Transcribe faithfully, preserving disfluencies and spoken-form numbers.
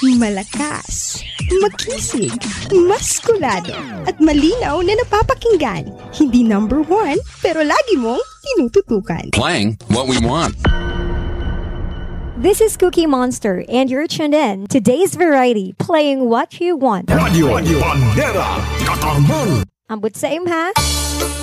Malakas, makisig, maskulado, at malinaw na napapakinggan. Hindi number one, pero lagi mong tinututukan. Playing what we want. This is Cookie Monster, and you're tuned in to Today's Variety, playing what you want. Radio Bandera Katarman. Ambot sa imha.